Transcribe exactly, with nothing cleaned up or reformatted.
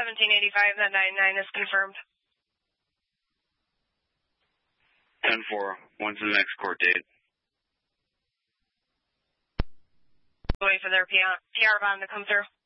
seventeen eighty-five, that nine nine is confirmed. ten four, when's the next court date? Wait for their P R bond to come through.